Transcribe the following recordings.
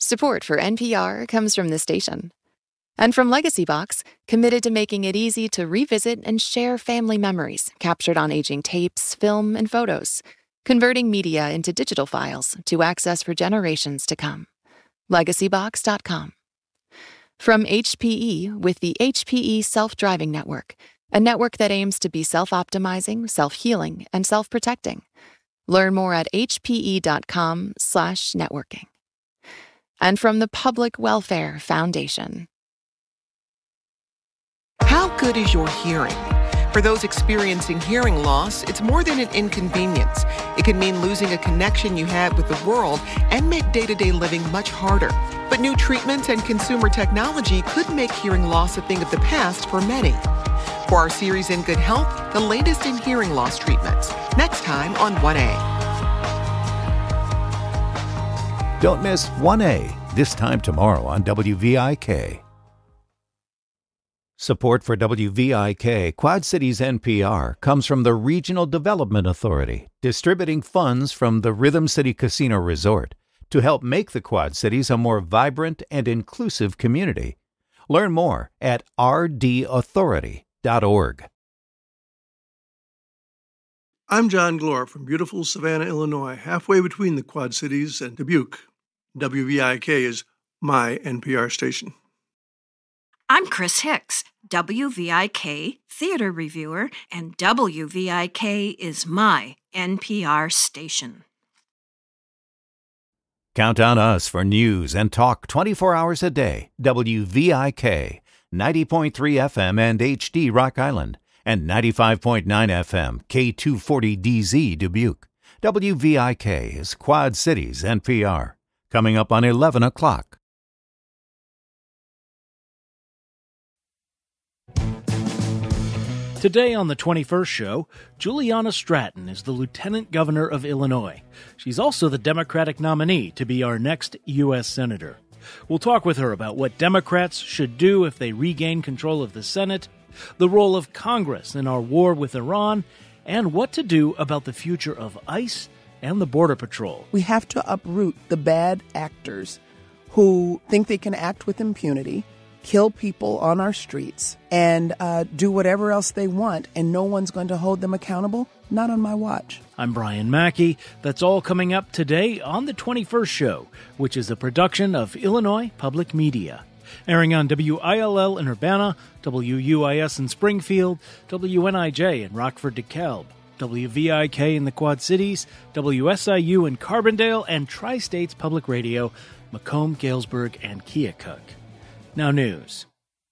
Support for NPR comes from this station. And from Legacy Box, committed to making it easy to revisit and share family memories captured on aging tapes, film, and photos, converting media into digital files to access for generations to come. LegacyBox.com. From HPE with the HPE Self-Driving Network, a network that aims to be self-optimizing, self-healing, and self-protecting. Learn more at hpe.com/networking. And from the Public Welfare Foundation. How good is your hearing? For those experiencing hearing loss, it's more than an inconvenience. It can mean losing a connection you had with the world and make day-to-day living much harder. But new treatments and consumer technology could make hearing loss a thing of the past for many. For our series In Good Health, the latest in hearing loss treatments. Next time on 1A. Don't miss 1A, this time tomorrow on WVIK. Support for WVIK, Quad Cities NPR, comes from the Regional Development Authority, distributing funds from the Rhythm City Casino Resort to help make the Quad Cities a more vibrant and inclusive community. Learn more at rdauthority.org. I'm John Glore from beautiful Savannah, Illinois, halfway between the Quad Cities and Dubuque. WVIK is my NPR station. I'm Chris Hicks, WVIK theater reviewer, and WVIK is my NPR station. Count on us for news and talk 24 hours a day. WVIK, 90.3 FM and HD Rock Island, and 95.9 FM K240DZ Dubuque. WVIK is Quad Cities NPR. Coming up on 11 o'clock. Today on the 21st show, Juliana Stratton is the Lieutenant Governor of Illinois. She's also the Democratic nominee to be our next U.S. Senator. We'll talk with her about what Democrats should do if they regain control of the Senate, the role of Congress in our war with Iran, and what to do about the future of ICE and the Border Patrol. We have to uproot the bad actors who think they can act with impunity, kill people on our streets, and do whatever else they want, and no one's going to hold them accountable. Not on my watch. I'm Brian Mackey. That's all coming up today on the 21st show, which is a production of Illinois Public Media. Airing on WILL in Urbana, WUIS in Springfield, WNIJ in Rockford, DeKalb, WVIK in the Quad Cities, WSIU in Carbondale, and Tri-States Public Radio, Macomb, Galesburg, and Keokuk. Now news.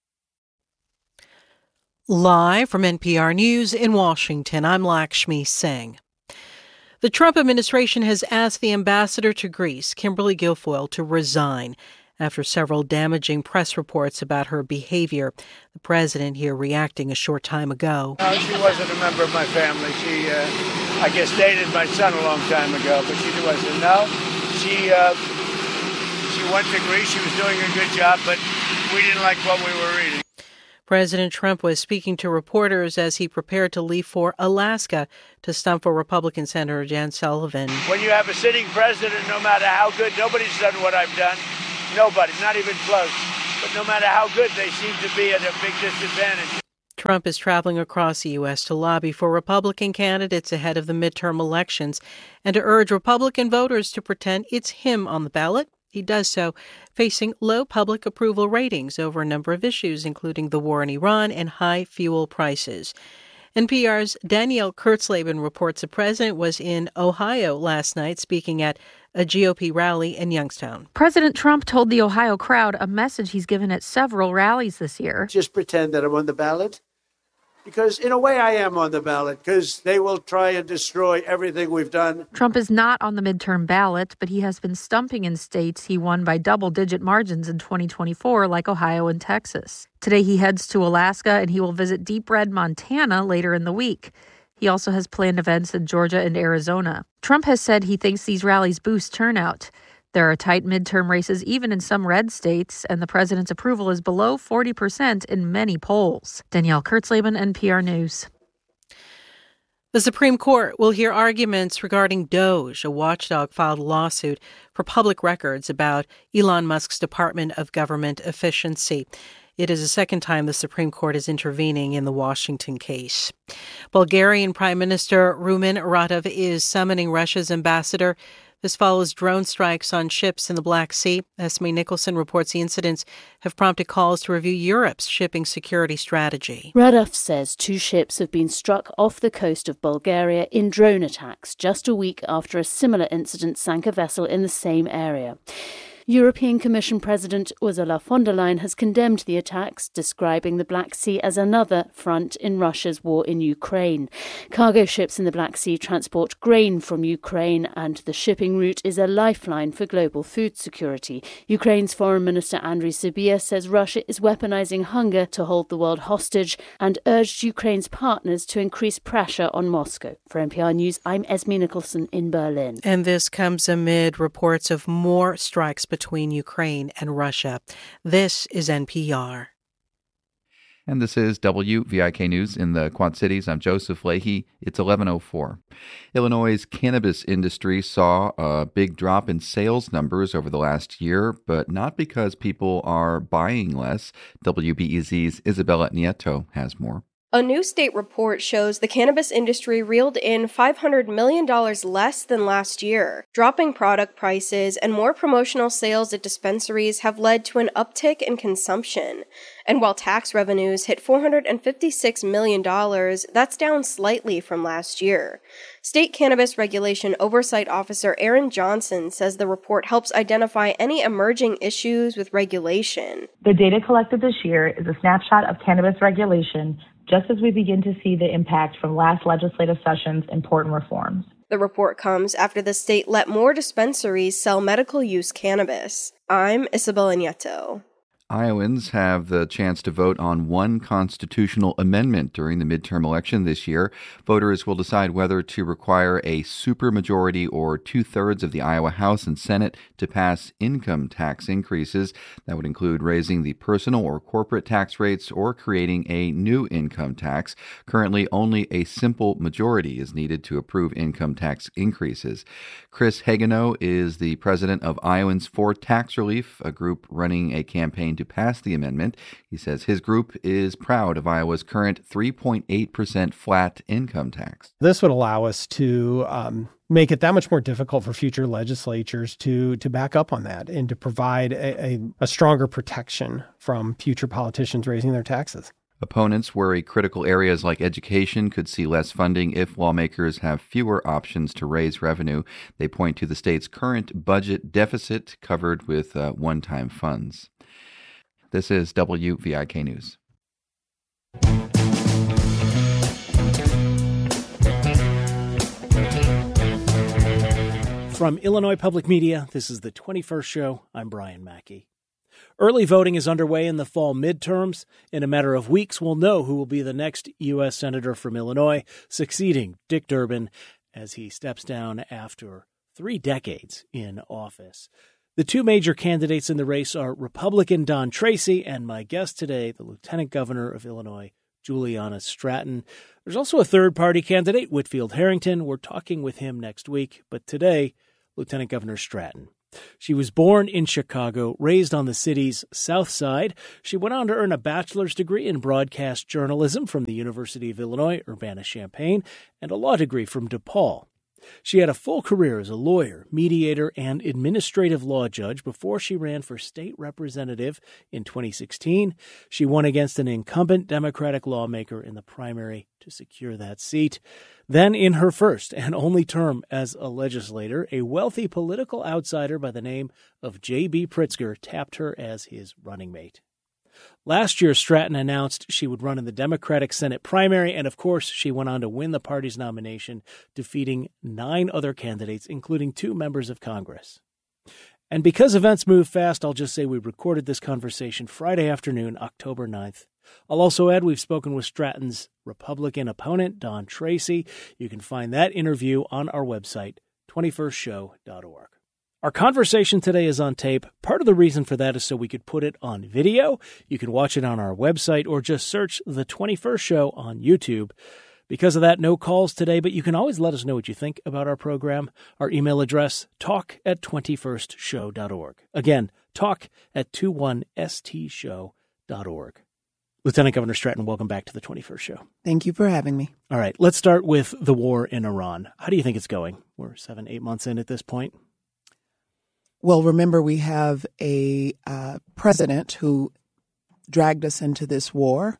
Live from NPR News in Washington, I'm Lakshmi Singh. The Trump administration has asked the ambassador to Greece, Kimberly Guilfoyle, to resign after several damaging press reports about her behavior. The president here reacting a short time ago. No, she wasn't a member of my family. She, I guess, dated my son a long time ago, but she wasn't. No, she went to Greece. She was doing a good job, but we didn't like what we were reading. President Trump was speaking to reporters as he prepared to leave for Alaska to stump for Republican Senator Jan Sullivan. When you have a sitting president, no matter how good, nobody's done what I've done. Nobody, not even close. But no matter how good, they seem to be at a big disadvantage. Trump is traveling across the U.S. to lobby for Republican candidates ahead of the midterm elections and to urge Republican voters to pretend it's him on the ballot. He does so facing low public approval ratings over a number of issues, including the war in Iran and high fuel prices. NPR's Danielle Kurtzleben reports the president was in Ohio last night speaking at a GOP rally in Youngstown. President Trump told the Ohio crowd a message he's given at several rallies this year. Just pretend that I'm on the ballot. Because in a way I am on the ballot, because they will try and destroy everything we've done. Trump is not on the midterm ballot, but he has been stumping in states he won by double-digit margins in 2024, like Ohio and Texas. Today he heads to Alaska, and he will visit Deep Red, Montana later in the week. He also has planned events in Georgia and Arizona. Trump has said he thinks these rallies boost turnout. There are tight midterm races even in some red states, and the president's approval is below 40% in many polls. Danielle Kurtzleben, NPR News. The Supreme Court will hear arguments regarding DOGE. A watchdog filed a lawsuit for public records about Elon Musk's Department of Government Efficiency. It is the second time the Supreme Court is intervening in the Washington case. Bulgarian Prime Minister Rumen Radev is summoning Russia's ambassador. This follows drone strikes on ships in the Black Sea. Esme Nicholson reports the incidents have prompted calls to review Europe's shipping security strategy. Radev says 2 ships have been struck off the coast of Bulgaria in drone attacks just a week after a similar incident sank a vessel in the same area. European Commission President Ursula von der Leyen has condemned the attacks, describing the Black Sea as another front in Russia's war in Ukraine. Cargo ships in the Black Sea transport grain from Ukraine, and the shipping route is a lifeline for global food security. Ukraine's Foreign Minister Andriy Sybiha says Russia is weaponizing hunger to hold the world hostage and urged Ukraine's partners to increase pressure on Moscow. For NPR News, I'm Esme Nicholson in Berlin. And this comes amid reports of more strikes between Ukraine and Russia. This is NPR. And this is WVIK News in the Quad Cities. I'm Joseph Leahy. It's 11:04. Illinois' cannabis industry saw a big drop in sales numbers over the last year, but not because people are buying less. WBEZ's Isabella Nieto has more. A new state report shows the cannabis industry reeled in $500 million less than last year. Dropping product prices and more promotional sales at dispensaries have led to an uptick in consumption. And while tax revenues hit $456 million, that's down slightly from last year. State Cannabis Regulation Oversight Officer Aaron Johnson says the report helps identify any emerging issues with regulation. The data collected this year is a snapshot of cannabis regulation, just as we begin to see the impact from last legislative session's important reforms. The report comes after the state let more dispensaries sell medical use cannabis. I'm Isabella Nieto. Iowans have the chance to vote on one constitutional amendment during the midterm election this year. Voters will decide whether to require a supermajority or 2/3 of the Iowa House and Senate to pass income tax increases. That would include raising the personal or corporate tax rates or creating a new income tax. Currently, only a simple majority is needed to approve income tax increases. Chris Haguenau is the president of Iowans for Tax Relief, a group running a campaign to pass the amendment. He says his group is proud of Iowa's current 3.8% flat income tax. This would allow us to make it that much more difficult for future legislatures to back up on that and to provide a stronger protection from future politicians raising their taxes. Opponents worry critical areas like education could see less funding if lawmakers have fewer options to raise revenue. They point to the state's current budget deficit covered with one-time funds. This is WVIK News. From Illinois Public Media, this is the 21st Show. I'm Brian Mackey. Early voting is underway in the fall midterms. In a matter of weeks, we'll know who will be the next U.S. Senator from Illinois, succeeding Dick Durbin as he steps down after 3 decades in office. The 2 major candidates in the race are Republican Don Tracy and my guest today, the Lieutenant Governor of Illinois, Juliana Stratton. There's also a third-party candidate, Whitfield Harrington. We're talking with him next week, but today, Lieutenant Governor Stratton. She was born in Chicago, raised on the city's South Side. She went on to earn a bachelor's degree in broadcast journalism from the University of Illinois, Urbana-Champaign, and a law degree from DePaul. She had a full career as a lawyer, mediator, and administrative law judge before she ran for state representative in 2016. She won against an incumbent Democratic lawmaker in the primary to secure that seat. Then, in her first and only term as a legislator, a wealthy political outsider by the name of J.B. Pritzker tapped her as his running mate. Last year, Stratton announced she would run in the Democratic Senate primary, and of course, she went on to win the party's nomination, defeating 9 other candidates, including 2 members of Congress. And because events move fast, I'll just say we recorded this conversation Friday afternoon, October 9th. I'll also add we've spoken with Stratton's Republican opponent, Don Tracy. You can find that interview on our website, 21stshow.org. Our conversation today is on tape. Part of the reason for that is so we could put it on video. You can watch it on our website or just search The 21st Show on YouTube. Because of that, no calls today, but you can always let us know what you think about our program. Our email address, talk@21stshow.org. Again, talk@21stshow.org. Lieutenant Governor Stratton, welcome back to the 21st Show. Thank you for having me. All right, let's start with the war in Iran. How do you think it's going? We're 7-8 months in at this point. Well, remember, we have a president who dragged us into this war,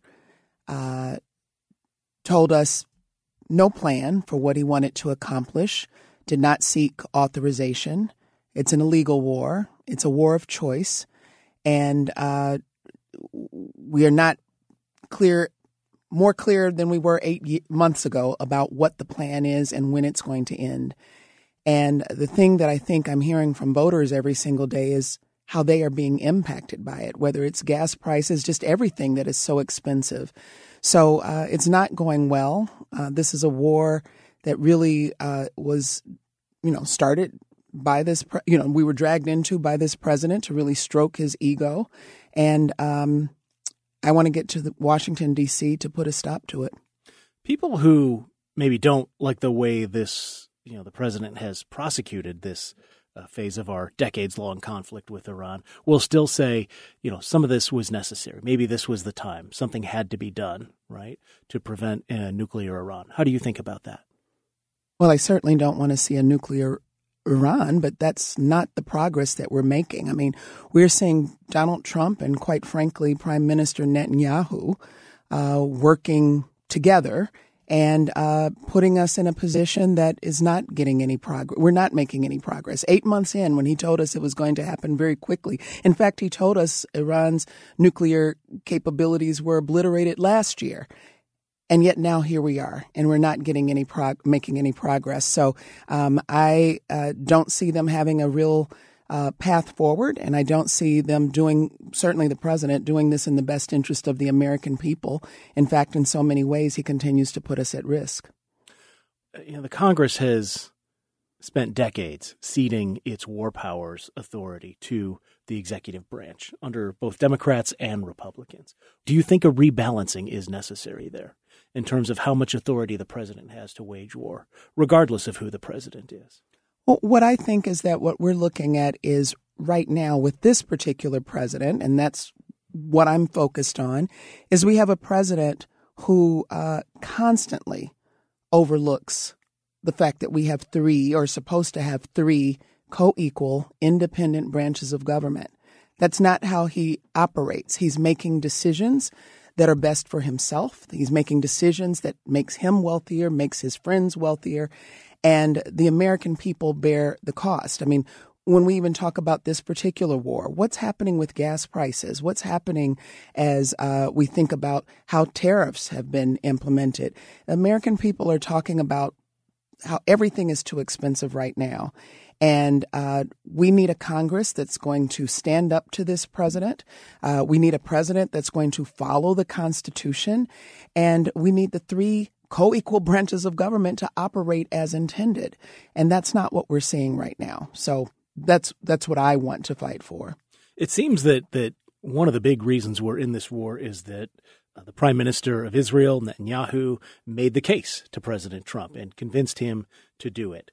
told us no plan for what he wanted to accomplish, did not seek authorization. It's an illegal war. It's a war of choice. And we are not more clear than we were 8 months ago about what the plan is and when it's going to end. And the thing that I think I'm hearing from voters every single day is how they are being impacted by it, whether it's gas prices, just everything that is so expensive. So it's not going well. This is a war that really was, started by this, we were dragged into by this president to really stroke his ego. And I want to get to Washington, D.C. to put a stop to it. People who maybe don't like the way this, the president has prosecuted this phase of our decades-long conflict with Iran will still say, some of this was necessary. Maybe this was the time. Something had to be done, right, to prevent a nuclear Iran. How do you think about that? Well, I certainly don't want to see a nuclear Iran, but that's not the progress that we're making. I mean, we're seeing Donald Trump and, quite frankly, Prime Minister Netanyahu working together and putting us in a position that is not getting any progress. We're not making any progress. 8 months in, when he told us it was going to happen very quickly. In fact, he told us Iran's nuclear capabilities were obliterated last year. And yet now here we are, and we're not getting making any progress. So I don't see them having a real path forward, and I don't see them certainly the president, doing this in the best interest of the American people. In fact, in so many ways, he continues to put us at risk. The Congress has spent decades ceding its war powers authority to the executive branch under both Democrats and Republicans. Do you think a rebalancing is necessary there in terms of how much authority the president has to wage war, regardless of who the president is? Well, what I think is that what we're looking at is right now with this particular president, and that's what I'm focused on, is we have a president who constantly overlooks the fact that we have three, or supposed to have three, co-equal independent branches of government. That's not how he operates. He's making decisions that are best for himself. He's making decisions that makes him wealthier, makes his friends wealthier, and the American people bear the cost. I mean, when we even talk about this particular war, what's happening with gas prices? What's happening as we think about how tariffs have been implemented? American people are talking about how everything is too expensive right now. And we need a Congress that's going to stand up to this president. We need a president that's going to follow the Constitution. And we need the three co-equal branches of government to operate as intended. And that's not what we're seeing right now. So that's what I want to fight for. It seems that one of the big reasons we're in this war is that the Prime Minister of Israel, Netanyahu, made the case to President Trump and convinced him to do it.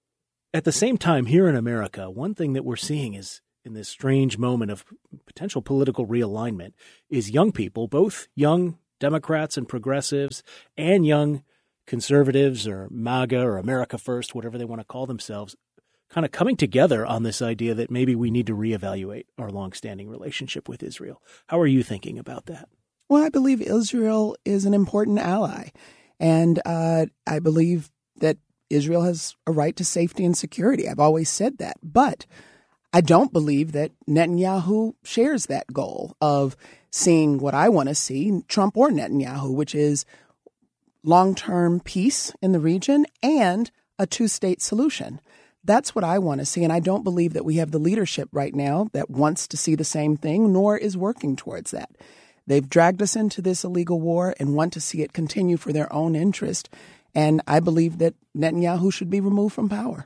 At the same time, here in America, one thing that we're seeing is, in this strange moment of potential political realignment, is young people, both young Democrats and progressives and young conservatives or MAGA or America First, whatever they want to call themselves, kind of coming together on this idea that maybe we need to reevaluate our longstanding relationship with Israel. How are you thinking about that? Well, I believe Israel is an important ally, and I believe that Israel has a right to safety and security. I've always said that. But I don't believe that Netanyahu shares that goal of seeing what I want to see, Trump or Netanyahu, which is long-term peace in the region and a two-state solution. That's what I want to see. And I don't believe that we have the leadership right now that wants to see the same thing, nor is working towards that. They've dragged us into this illegal war and want to see it continue for their own interest. And I believe that Netanyahu should be removed from power.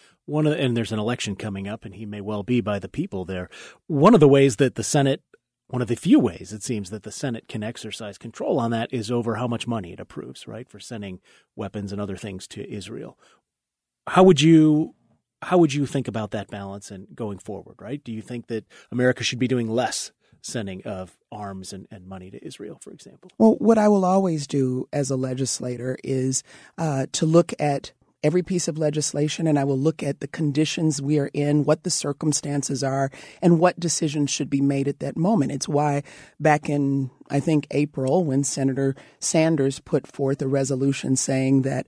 And there's an election coming up, and he may well be by the people there. One of the ways that the Senate one of the few ways it seems that the Senate can exercise control on that is over how much money it approves, right, for sending weapons and other things to Israel. How would you think about that balance and going forward, right? Do you think that America should be doing less sending of arms and money to Israel, for example? Well, what I will always do as a legislator is to look at every piece of legislation, and I will look at the conditions we are in, what the circumstances are, and what decisions should be made at that moment. It's why back in, I think, April, when Senator Sanders put forth a resolution saying that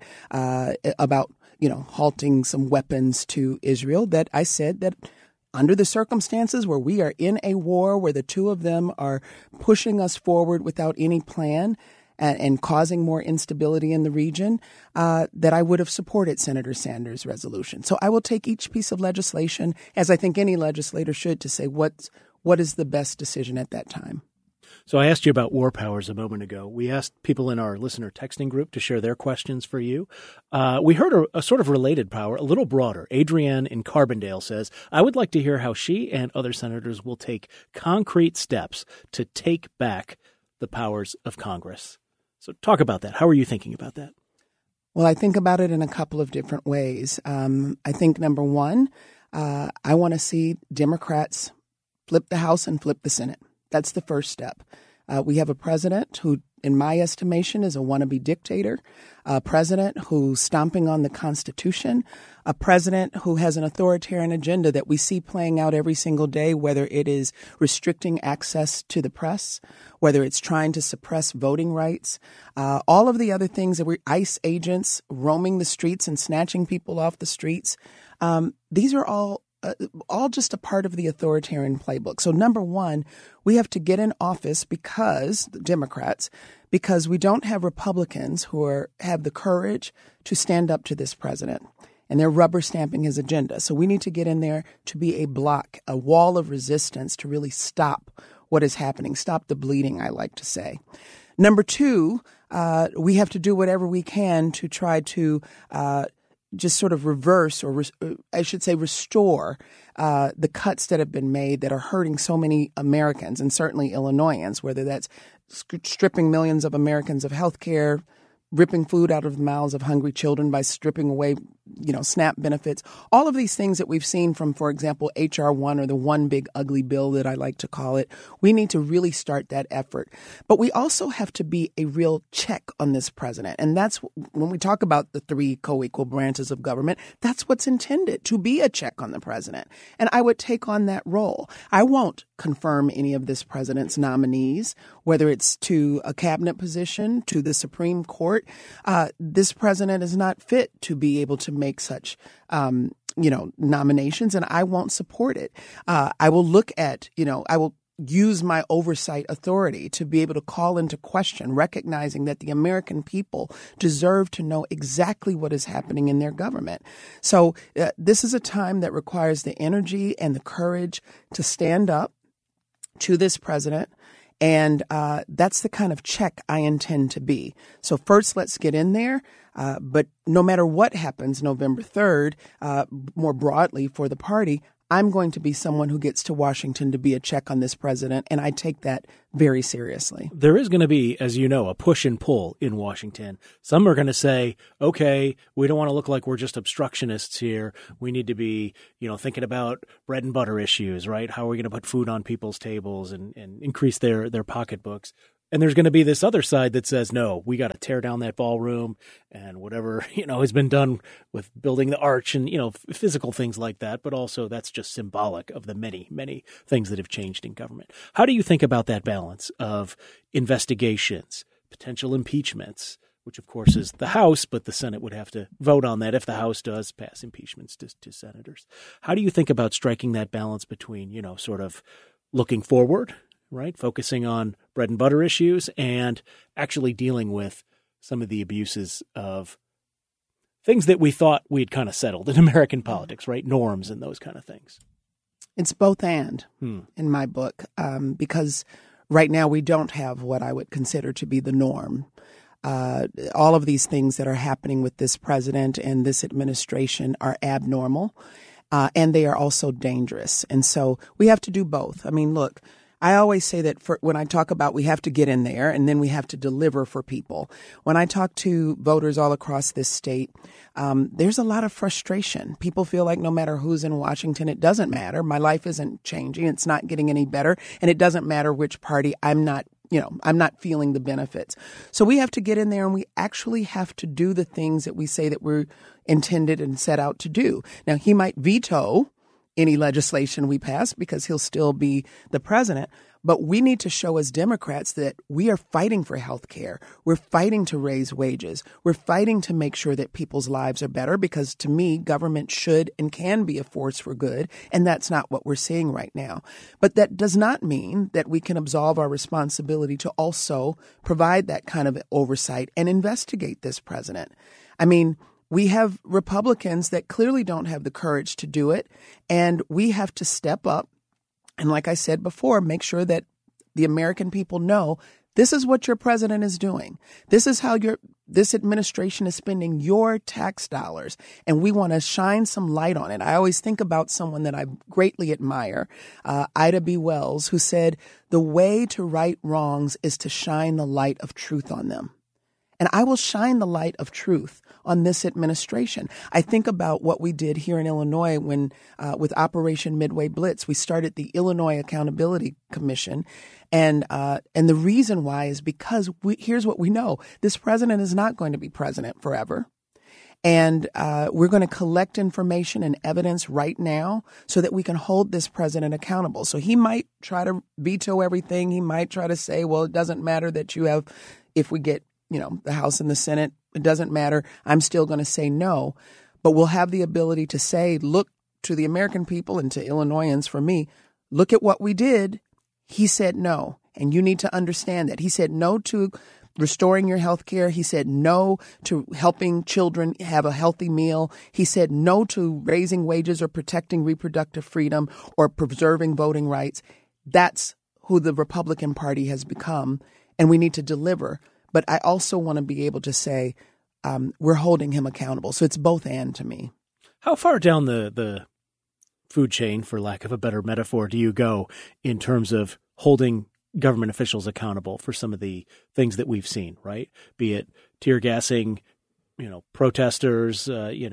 about halting some weapons to Israel, that I said that under the circumstances where we are in a war, where the two of them are pushing us forward without any plan and causing more instability in the region, that I would have supported Senator Sanders' resolution. So I will take each piece of legislation, as I think any legislator should, to say what is the best decision at that time. So I asked you about war powers a moment ago. We asked people in our listener texting group to share their questions for you. We heard a sort of related power, a little broader. Adrienne in Carbondale says, I would like to hear how she and other senators will take concrete steps to take back the powers of Congress. So talk about that. How are you thinking about that? Well, I think about it in a couple of different ways. I think, number one, I want to see Democrats flip the House and flip the Senate. That's the first step. We have a president who, in my estimation, is a wannabe dictator, a president who's stomping on the Constitution, a president who has an authoritarian agenda that we see playing out every single day, whether it is restricting access to the press, whether it's trying to suppress voting rights, all of the other things that ICE agents roaming the streets and snatching people off the streets. These are all just a part of the authoritarian playbook. So number one, we have to get in office because we don't have Republicans who have the courage to stand up to this president. And they're rubber stamping his agenda. So we need to get in there to be a block, a wall of resistance to really stop what is happening, stop the bleeding, I like to say. Number two, we have to do whatever we can to try to just sort of reverse, or I should say restore the cuts that have been made that are hurting so many Americans, and certainly Illinoisans, whether that's stripping millions of Americans of health care, ripping food out of the mouths of hungry children by stripping away, SNAP benefits, all of these things that we've seen from, for example, H.R. 1 or the one big ugly bill that I like to call it. We need to really start that effort. But we also have to be a real check on this president. And that's when we talk about the three co-equal branches of government, that's what's intended, to be a check on the president. And I would take on that role. I won't confirm any of this president's nominees, whether it's to a cabinet position, to the Supreme Court. This president is not fit to be able to make such, nominations, and I won't support it. I will look at, I will use my oversight authority to be able to call into question, recognizing that the American people deserve to know exactly what is happening in their government. So this is a time that requires the energy and the courage to stand up to this president. And that's the kind of check I intend to be. So first, let's get in there. But no matter what happens November 3rd, more broadly for the party, I'm going to be someone who gets to Washington to be a check on this president, and I take that very seriously. There is going to be, as you know, a push and pull in Washington. Some are going to say, okay, we don't want to look like we're just obstructionists here. We need to be, thinking about bread and butter issues, right? How are we going to put food on people's tables and increase their pocketbooks? And there's going to be this other side that says, no, we got to tear down that ballroom and whatever, has been done with building the arch and, physical things like that. But also that's just symbolic of the many, many things that have changed in government. How do you think about that balance of investigations, potential impeachments, which, of course, is the House, but the Senate would have to vote on that if the House does pass impeachments to senators? How do you think about striking that balance between, sort of looking forward, right, focusing on bread and butter issues, and actually dealing with some of the abuses of things that we thought we'd kind of settled in American politics, right? Norms and those kind of things. It's both and in my book, because right now we don't have what I would consider to be the norm. All of these things that are happening with this president and this administration are abnormal, and they are also dangerous. And so we have to do both. I mean, look, I always say that when I talk about we have to get in there and then we have to deliver for people. When I talk to voters all across this state, there's a lot of frustration. People feel like no matter who's in Washington, it doesn't matter. My life isn't changing. It's not getting any better. And it doesn't matter which party. I'm not feeling the benefits. So we have to get in there and we actually have to do the things that we say that we're intended and set out to do. Now, he might veto any legislation we pass because he'll still be the president. But we need to show as Democrats that we are fighting for health care. We're fighting to raise wages. We're fighting to make sure that people's lives are better because, to me, government should and can be a force for good, and that's not what we're seeing right now. But that does not mean that we can absolve our responsibility to also provide that kind of oversight and investigate this president. I mean, we have Republicans that clearly don't have the courage to do it, and we have to step up. And like I said before, make sure that the American people know this is what your president is doing. This is how this administration is spending your tax dollars, and we want to shine some light on it. I always think about someone that I greatly admire, Ida B. Wells, who said, the way to right wrongs is to shine the light of truth on them. And I will shine the light of truth on this administration. I think about what we did here in Illinois when, with Operation Midway Blitz, we started the Illinois Accountability Commission. And the reason why is because here's what we know. This president is not going to be president forever. And we're going to collect information and evidence right now so that we can hold this president accountable. So he might try to veto everything. He might try to say, well, it doesn't matter that you have, if we get the House and the Senate, it doesn't matter. I'm still going to say no. But we'll have the ability to say, look to the American people and to Illinoisans, for me, look at what we did. He said no. And you need to understand that. He said no to restoring your health care. He said no to helping children have a healthy meal. He said no to raising wages or protecting reproductive freedom or preserving voting rights. That's who the Republican Party has become. And we need to deliver. But I also want to be able to say we're holding him accountable. So it's both and to me. How far down the food chain, for lack of a better metaphor, do you go in terms of holding government officials accountable for some of the things that we've seen, right? Be it tear gassing, protesters,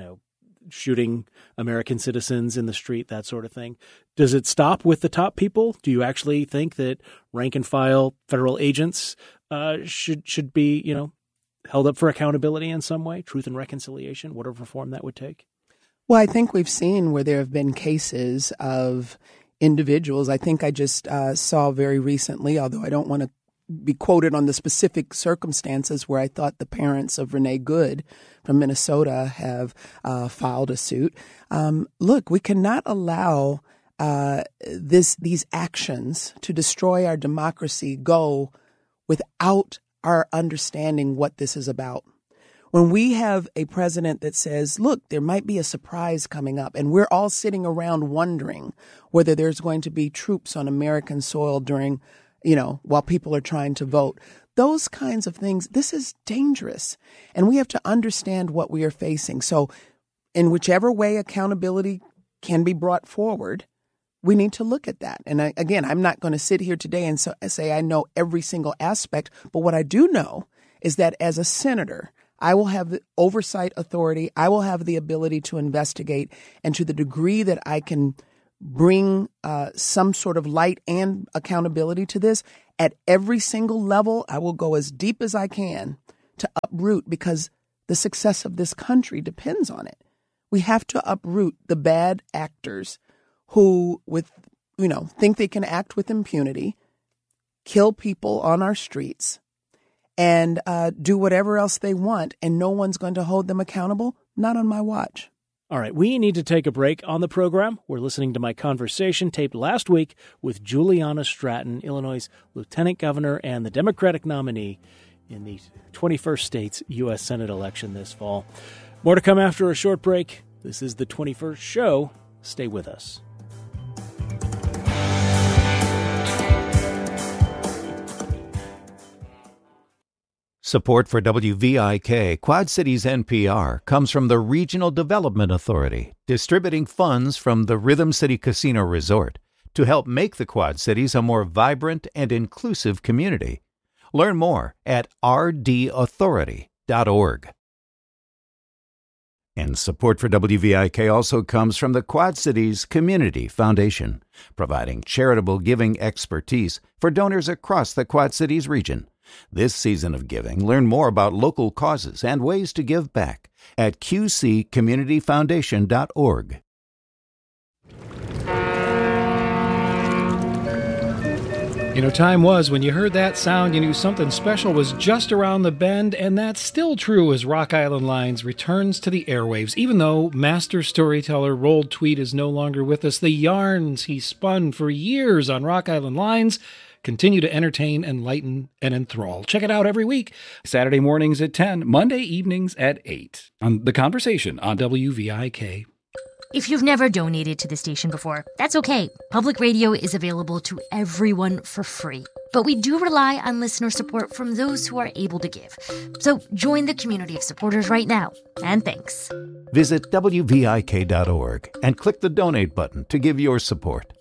shooting American citizens in the street, that sort of thing. Does it stop with the top people? Do you actually think that rank and file federal agents should be, held up for accountability in some way, truth and reconciliation, whatever form that would take? Well, I think we've seen where there have been cases of individuals. I think I just saw very recently, although I don't want to be quoted on the specific circumstances, where I thought the parents of Renee Good from Minnesota have filed a suit. Look, we cannot allow these actions to destroy our democracy go without our understanding what this is about. When we have a president that says, look, there might be a surprise coming up, and we're all sitting around wondering whether there's going to be troops on American soil during, while people are trying to vote. Those kinds of things, this is dangerous. And we have to understand what we are facing. So in whichever way accountability can be brought forward, we need to look at that. And again, I'm not going to sit here today and say I know every single aspect. But what I do know is that as a senator, I will have the oversight authority. I will have the ability to investigate. And to the degree that I can bring some sort of light and accountability to this, at every single level, I will go as deep as I can to uproot, because the success of this country depends on it. We have to uproot the bad actors who, think they can act with impunity, kill people on our streets, and do whatever else they want, and no one's going to hold them accountable. Not on my watch. All right, we need to take a break on the program. We're listening to my conversation taped last week with Juliana Stratton, Illinois' lieutenant governor and the Democratic nominee in the 21st state's U.S. Senate election this fall. More to come after a short break. This is the 21st show. Stay with us. Support for WVIK, Quad Cities NPR, comes from the Regional Development Authority, distributing funds from the Rhythm City Casino Resort. to help make the Quad Cities a more vibrant and inclusive community. Learn more at rdauthority.org. And support for WVIK also comes from the Quad Cities Community Foundation, providing charitable giving expertise for donors across the Quad Cities region. This season of giving, learn more about local causes and ways to give back at qccommunityfoundation.org. You know, time was when you heard that sound, you knew something special was just around the bend, and that's still true as Rock Island Lines returns to the airwaves. Even though master storyteller Roald Tweed is no longer with us, the yarns he spun for years on Rock Island Lines continue to entertain, enlighten, and enthrall. Check it out every week. Saturday mornings at 10, Monday evenings at 8 on The Conversation on WVIK. If you've never donated to the station before, that's okay. Public radio is available to everyone for free. But we do rely on listener support from those who are able to give. So join the community of supporters right now. And thanks. Visit WVIK.org and click the donate button to give your support.